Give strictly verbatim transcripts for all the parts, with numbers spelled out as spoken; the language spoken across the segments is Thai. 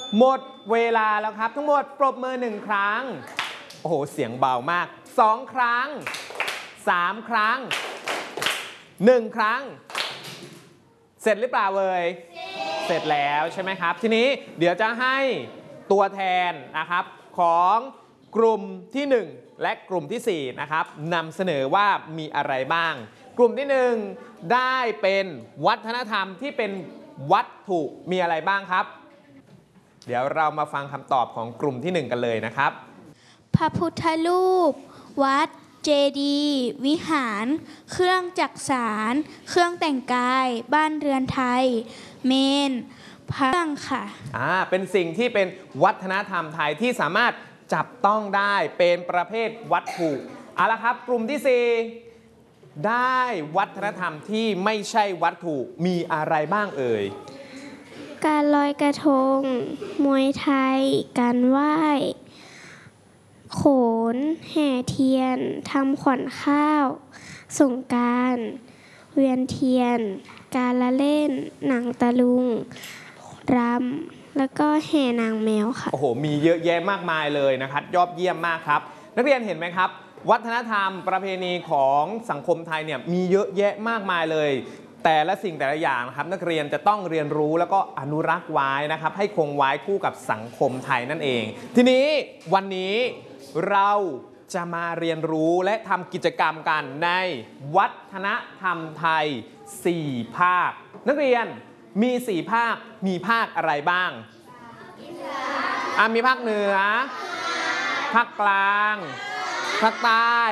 หมดเวลาแล้วครับทั้งหมดปรบมือหนึ่งครั้งโอ้โหเสียงเบามากสองครั้งสามครั้งหนึ่งครั้งเสร็จหรือเปล่าเอ่ยเสร็จแล้วใช่ไหมครับทีนี้เดี๋ยวจะให้ตัวแทนนะครับของกลุ่มที่หนึ่งและกลุ่มที่สี่นะครับนำเสนอว่ามีอะไรบ้างกลุ่มที่หนึ่งได้เป็นวัฒนธรรมที่เป็นวัตถุมีอะไรบ้างครับเดี๋ยวเรามาฟังคำตอบของกลุ่มที่หนึ่งกันเลยนะครับพระพุทธรูปวัดเจดีย์วิหารเครื่องจักสานเครื่องแต่งกายบ้านเรือนไทยเมนพระค่ะอ่าเป็นสิ่งที่เป็นวัฒนธรรมไทยที่สามารถจับต้องได้เป็นประเภทวัตถุเอาละครับกลุ่มที่สี่ได้วัฒนธรรมที่ไม่ใช่วัตถุมีอะไรบ้างเอ่ยการลอยกระทงมวยไทยการไหว้โขนแห่เทียนทำขวัญข้าวสงกรานต์เวียนเทียนการละเล่นหนังตะลุงรำแล้วก็แห่นางแมวค่ะโอ้โหมีเยอะแยะมากมายเลยนะครับยอดเยี่ยมมากครับนักเรียนเห็นไหมครับวัฒนธรรมประเพณีของสังคมไทยเนี่ยมีเยอะแยะมากมายเลยแต่ละสิ่งแต่ละอย่างนะครับนักเรียนจะต้องเรียนรู้แล้วก็อนุรักษ์ไว้นะครับให้คงไว้คู่กับสังคมไทยนั่นเองทีนี้วันนี้เราจะมาเรียนรู้และทำกิจกรรมกันในวัฒนธรรมไทยสี่ภาคนักเรียนมีสี่ภาคมีภาคอะไรบ้างอ่ะมีภาคเหนือภาคกลางภาคใต้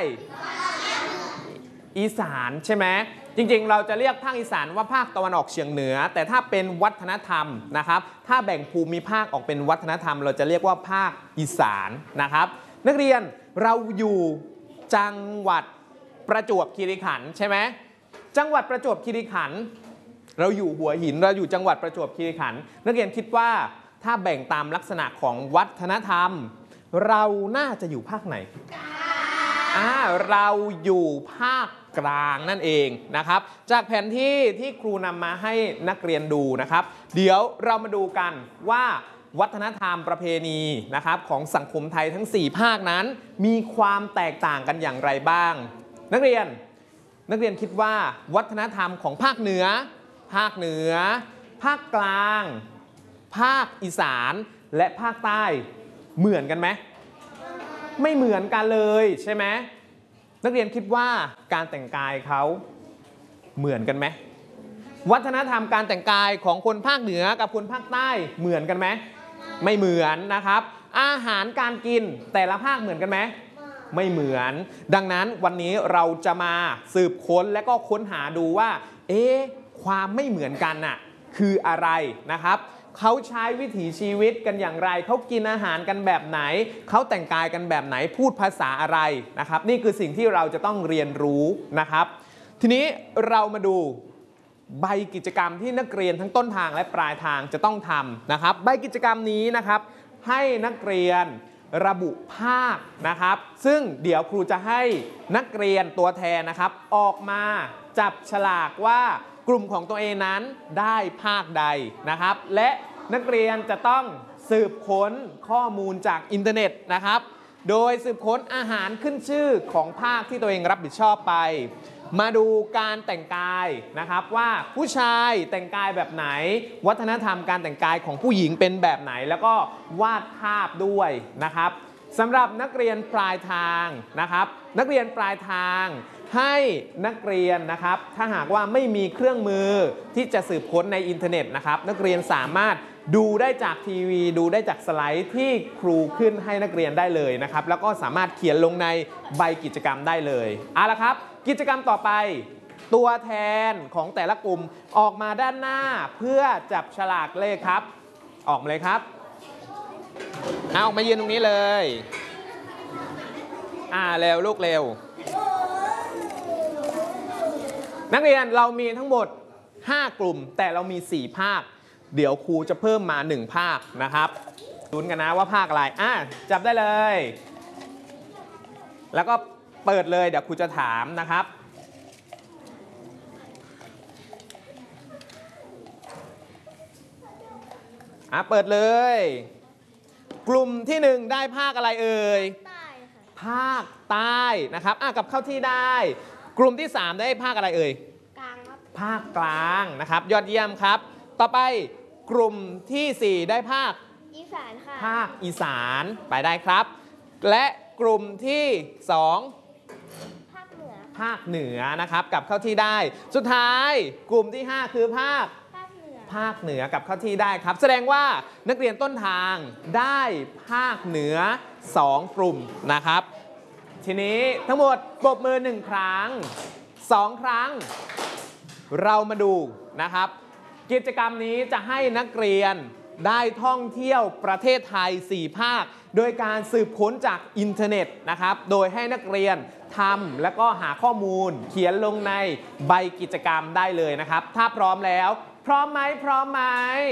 อีสานใช่ไหมจริงๆเราจะเรียกภาคอีสานว่าภาคตะวันออกเฉียงเหนือแต่ถ้าเป็นวัฒนธรรมนะครับถ้าแบ่งภูมิภาคออกเป็นวัฒนธรรมเราจะเรียกว่าภาคอีสานนะครับนักเรียนเราอยู่จังหวัดประจวบคีรีขันธ์ใช่ไหมจังหวัดประจวบคีรีขันธ์เราอยู่หัวหินเราอยู่จังหวัดประจวบคีรีขันธ์นักเรียนคิดว่าถ้าแบ่งตามลักษณะของวัฒนธรรมเราน่าจะอยู่ภาคไหนอ่าเราอยู่ภาคกลางนั่นเองนะครับจากแผนที่ที่ครูนำมาให้นักเรียนดูนะครับเดี๋ยวเรามาดูกันว่าวัฒนธรรมประเพณีนะครับของสังคมไทยทั้งสี่ภาคนั้นมีความแตกต่างกันอย่างไรบ้างนักเรียนนักเรียนคิดว่าวัฒนธรรมของภาคเหนือภาคเหนือภาคกลางภาคอีสานและภาคใต้เหมือนกันไหมไม่เหมือนกันเลยใช่ไหมนักเรียนคิดว่าการแต่งกายเขาเหมือนกันไหมวัฒนธรรมการแต่งกายของคนภาคเหนือกับคนภาคใต้เหมือนกันไหมไม่เหมือนนะครับอาหารการกินแต่ละภาคเหมือนกันไหมไม่เหมือนดังนั้นวันนี้เราจะมาสืบค้นและก็ค้นหาดูว่าเอ๊ะความไม่เหมือนกันน่ะคืออะไรนะครับเขาใช้วิถีชีวิตกันอย่างไรเขากินอาหารกันแบบไหนเขาแต่งกายกันแบบไหนพูดภาษาอะไรนะครับนี่คือสิ่งที่เราจะต้องเรียนรู้นะครับทีนี้เรามาดูใบกิจกรรมที่นักเรียนทั้งต้นทางและปลายทางจะต้องทำนะครับใบกิจกรรมนี้นะครับให้นักเรียนระบุภาคนะครับซึ่งเดี๋ยวครูจะให้นักเรียนตัวแทนนะครับออกมาจับฉลากว่ากลุ่มของตัวเองนั้นได้ภาคใดนะครับและนักเรียนจะต้องสืบค้นข้อมูลจากอินเทอร์เน็ตนะครับโดยสืบค้นอาหารขึ้นชื่อของภาคที่ตัวเองรับผิดชอบไปมาดูการแต่งกายนะครับว่าผู้ชายแต่งกายแบบไหนวัฒนธรรมการแต่งกายของผู้หญิงเป็นแบบไหนแล้วก็วาดภาพด้วยนะครับสำหรับนักเรียนปลายทางนะครับนักเรียนปลายทางให้นักเรียนนะครับถ้าหากว่าไม่มีเครื่องมือที่จะสืบค้นในอินเทอร์เน็ตนะครับนักเรียนสามารถดูได้จากทีวีดูได้จากสไลด์ที่ครูขึ้นให้นักเรียนได้เลยนะครับแล้วก็สามารถเขียนลงในใบกิจกรรมได้เลยเอาละครับกิจกรรมต่อไปตัวแทนของแต่ละกลุ่มออกมาด้านหน้าเพื่อจับฉลากเลขครับออกมาเลยครับเอาออกมายืนตรงนี้เลยอ่าเร็วลูกเร็วนักเรียนเรามีทั้งหมดห้ากลุ่มแต่เรามีสี่ภาคเดี๋ยวครูจะเพิ่มมาหนึ่งภาคนะครับลุ้นกันนะว่าภาคอะไรอ่ะจับได้เลยแล้วก็เปิดเลยเดี๋ยวครูจะถามนะครับอ่ะเปิดเลย กลุ่มที่หนึ่งได้ภาคอะไรเอ่ยภาคใต้นะครับอ่ะกลับเข้าที่ได้ กลุ่มที่สามได้ภาคอะไรเอ่ยกลางครับภาคกลางนะครับ ยอดเยี่ยมครับ ต่อไปกลุ่มที่สี่ได้ภาคอีสานค่ะภาคอีสานไปได้ครับ และกลุ่มที่สองภาคเหนือภาคเหนือนะครับกลับเข้าที่ได้ สุดท้ายกลุ่มที่ห้าคือภาคภาคเหนือภาคเหนือกลับเข้าที่ได้ครับ แสดงว่านักเรียนต้นทางได้ภาคเหนือสองกลุ่มนะครับ ทีนี้ทั้งหมดปรบมือหนึ่งครั้งสองครั้ง เรามาดูนะครับ กิจกรรมนี้จะให้นักเรียนได้ท่องเที่ยวประเทศไทยสี่ภาค โดยการสืบค้นจากอินเทอร์เน็ตนะครับ โดยให้นักเรียนทำและก็หาข้อมูล เขียนลงในใบกิจกรรมได้เลยนะครับ ถ้าพร้อมแล้ว พร้อมไหมพร้อมไหม